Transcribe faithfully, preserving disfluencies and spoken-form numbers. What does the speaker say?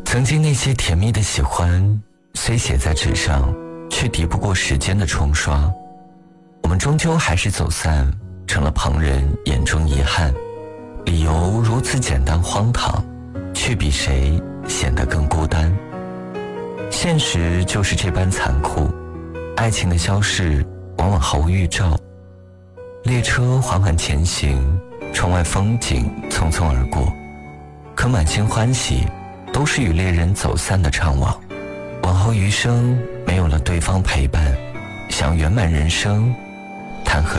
曾经那些甜蜜的喜欢，虽写在纸上，却敌不过时间的冲刷。我们终究还是走散，成了旁人眼中遗憾。理由如此简单荒唐，却比谁显得更孤单。现实就是这般残酷，爱情的消逝往往毫无预兆。列车缓缓前行，窗外风景匆匆而过，可满心欢喜都是与恋人走散的怅惘。往后余生没有了对方陪伴，想圆满人生，谈何